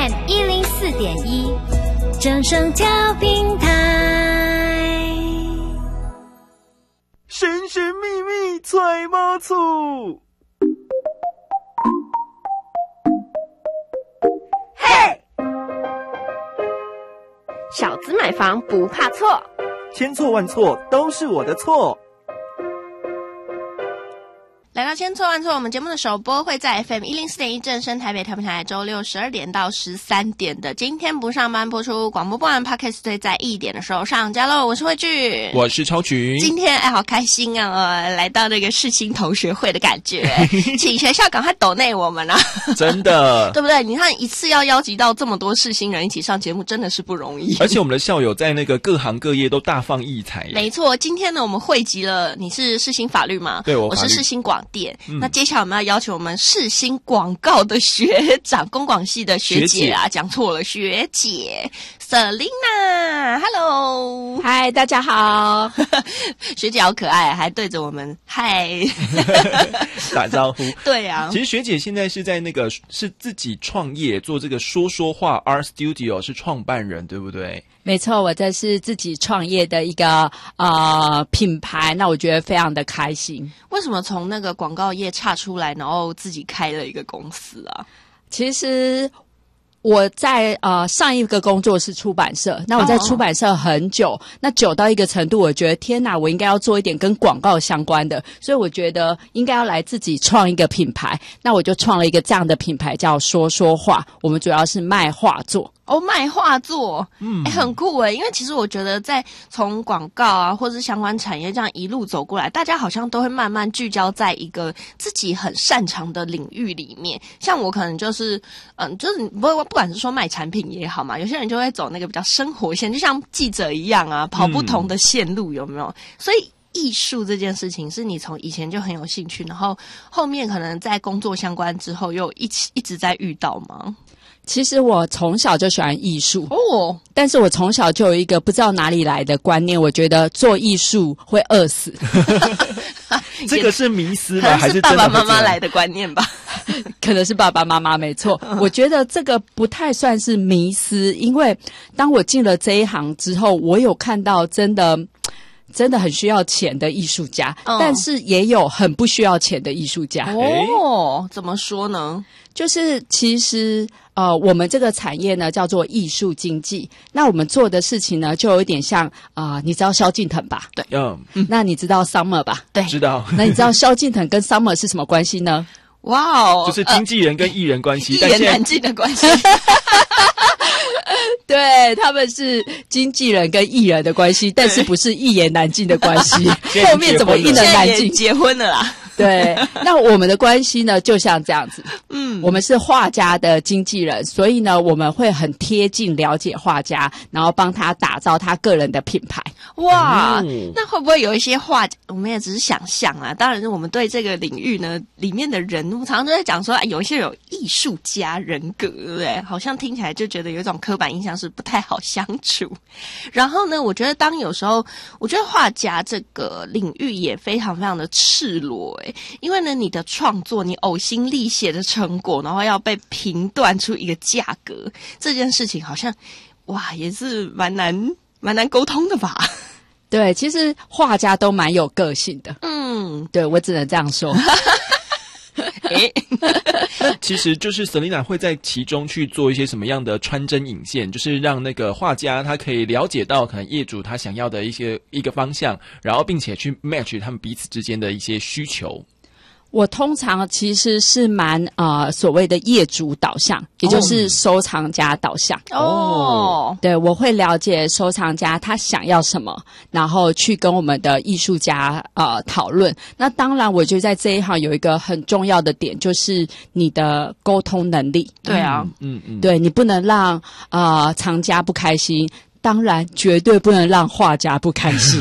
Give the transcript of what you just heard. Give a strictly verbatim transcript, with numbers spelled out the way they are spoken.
F M 一零四点一，正声调平台。 神神秘秘揣猫醋。 嘿，小资买房不怕错， 千错万错都是我的错。 来到千错万错，我们节目的首播会在 F M 一零四点一正声台北调频台，周六十二点到十三点的今天不上班播出，广播播完 Podcast 会在一点的时候上架喽。我是慧聚， 我是超群。 今天哎，好开心啊、呃！来到那个世新同学会的感觉，请学校赶快抖内我们啊！ 真的， 对不对？你看一次要邀集到这么多世新人一起上节目，真的是不容易。 而且我们的校友在那个各行各业都大放异彩。 没错，今天呢，我们汇集了，你是世新法律吗？ 对，我我是世新广电。 嗯、 那接下来我们要邀请我们世新广告的学长，公广系的学姐啊，讲错了，学姐 Selina，Hello， 嗨，大家好， 学姐好可爱，还对着我们嗨打招呼。 对啊， 其实学姐现在是在那个是自己创业做这个说说话 Art Studio， 是创办人，对不对？ 没错，我这是自己创业的一个呃品牌，那我觉得非常的开心。 为什么从那个广告业岔出来，然后自己开了一个公司啊？ 其实我在呃上一个工作是出版社，那我在出版社很久，哦、那久到一个程度，我觉得天哪，我应该要做一点跟广告相关的，所以我觉得应该要来自己创一个品牌。那我就创了一个这样的品牌，叫说说话。我们主要是卖画作。 哦，卖画作， 嗯， 欸、很酷诶，因为其实我觉得在从广告啊，或是相关产业这样一路走过来，大家好像都会慢慢聚焦在一个自己很擅长的领域里面。像我可能就是，嗯，就是不不管是说卖产品也好嘛，有些人就会走那个比较生活线，就像记者一样啊，跑不同的线路，有没有？嗯、所以艺术这件事情是你从以前就很有兴趣，然后后面可能在工作相关之后又一起一直在遇到吗？ 其实我从小就喜欢艺术哦， 但是我从小就有一个不知道哪里来的观念，我觉得做艺术会饿死。 这个是迷思吗？还是爸爸妈妈来的观念吧？ 可能是爸爸妈妈没错。我觉得这个不太算是迷思，因为当我进了这一行之后，我有看到真的。真的很需要钱的艺术家，嗯、但是也有很不需要钱的艺术家。 哦，怎么说呢？ 就是其实呃，我们这个产业呢叫做艺术经济。那我们做的事情呢，就有一点像啊、呃，你知道萧敬腾吧？ 对， 嗯， 那你知道 Summer 吧？ 对， 知道。 那你知道萧敬腾跟 Summer 是什么关系呢？ 哇哦， 就是经纪人跟艺人关系， 一言难尽的关系。 对，他们是经纪人跟艺人的关系，但是不是一言难尽的关系。后面怎么一言难尽？ 结婚了啦。 对，那我们的关系呢，就像这样子。 嗯， 我们是画家的经纪人，所以呢，我们会很贴近了解画家，然后帮他打造他个人的品牌。 哇， 嗯、 那会不会有一些画，我们也只是想象啊？当然，我们对这个领域呢，里面的人，我们常常都在讲说，哎，有一些有艺术家人格，对不对？好像听起来就觉得有一种刻板印象是不太好相处。然后呢，我觉得当有时候，我觉得画家这个领域也非常非常的赤裸，哎。因为呢，你的创作，你呕心沥血的成果，然后要被评断出一个价格，这件事情好像，哇，也是蛮难蛮难沟通的吧？ 对，其实画家都蛮有个性的。 嗯， 对，我只能这样说。 欸、那其实就是 Selina 会在其中去做一些什么样的穿针引线，就是让那个画家他可以了解到可能业主他想要的一些一个方向，然后并且去 match 他们彼此之间的一些需求。 我通常其实是蛮呃所谓的业主导向，也就是收藏家导向。 哦， 对，我会了解收藏家他想要什么，然后去跟我们的艺术家呃讨论。那当然，我觉得在这一行有一个很重要的点，就是你的沟通能力。 对啊， 嗯嗯， 对，你不能让呃藏家不开心。当然，绝对不能让画家不开心。